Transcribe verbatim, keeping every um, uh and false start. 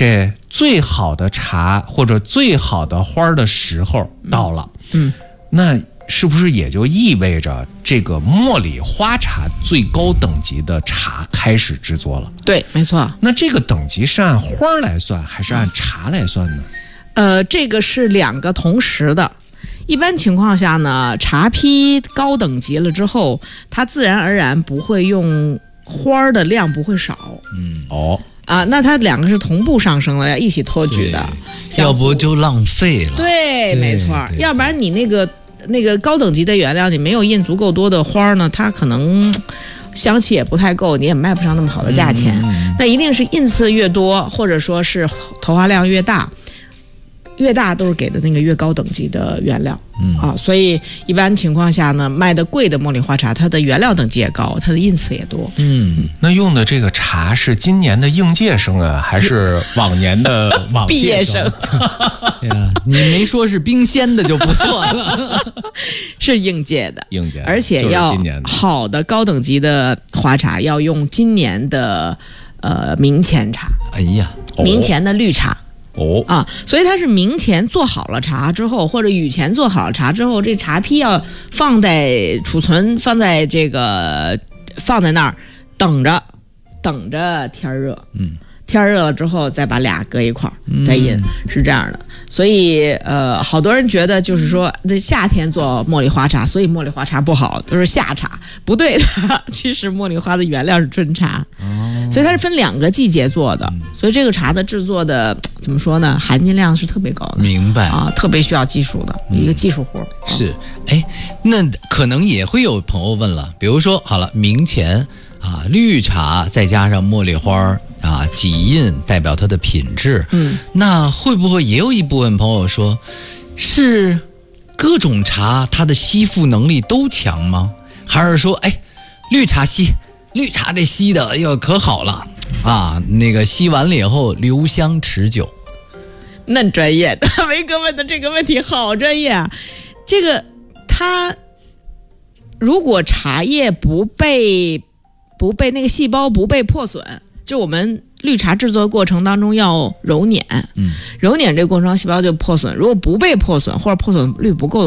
这最好的茶或者最好的花的时候到了， 嗯，嗯那是不是也就意味着这个茉莉花茶最高等级的茶开始制作了？ 对，没错。 那这个等级是按花来算还是按茶来算呢？ 呃，这个是两个同时的。一般情况下呢，茶批高等级了之后，它自然而然不会用花的量不会少。 嗯， 哦。 啊，那它两个是同步上升了，要一起托举的， 要不就浪费了。 对，没错。要不然你那个那个高等级的原料，你没有印足够多的花呢，它可能香气也不太够，你也卖不上那么好的价钱。嗯、那一定是印次越多，或者说是投花量越大。越大都是给的那个越高等级的原料，嗯啊，所以一般情况下呢，卖的贵的茉莉花茶，它的原料等级也高，它的印次也多。 嗯， 那用的这个茶是今年的应届生啊，还是往年的往毕业生？ 对呀，你没说是冰鲜的就不错了， 是应届的， 应届的， 而且要好的高等级的花茶要用今年的呃明前茶。 哎呀， 明前的绿茶。 哦啊，所以它是明前做好了茶之后，或者雨前做好了茶之后，这茶批要放在储存，放在这个放在那儿，等着等着天热， 嗯， 天热了之后再把俩搁一块儿再饮，嗯、是这样的。所以呃，好多人觉得就是说，这夏天做茉莉花茶，所以茉莉花茶不好，都是夏茶，不对的。其实茉莉花的原料是春茶，哦，所以它是分两个季节做的，嗯、所以这个茶的制作的怎么说呢，含金量是特别高的。 明白啊，特别需要技术的、嗯、一个技术活。 是，哎，那可能也会有朋友问了，比如说好了，明前啊，绿茶再加上茉莉花啊，几印代表它的品质。 嗯， 那会不会也有一部分朋友说，是各种茶它的吸附能力都强吗？还是说，哎，绿茶吸，绿茶这吸的，哎呦可好了啊，那个吸完了以后留香持久。 那专业的维哥问的这个问题好专业啊！这个它如果茶叶不被不被那个细胞不被破损，就我们绿茶制作过程当中要揉捻， 嗯， 揉捻这个过程细胞就破损，如果不被破损或者破损率不够